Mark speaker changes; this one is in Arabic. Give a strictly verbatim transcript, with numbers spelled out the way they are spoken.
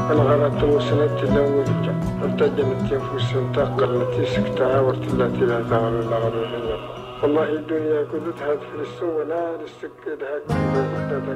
Speaker 1: الغرات وسنت لولجا ارتجنت ينفس تقلت سكتها وارتلت لها ثغر الأغر والله الدنيا كذتها في السوء لا للسكة هكذا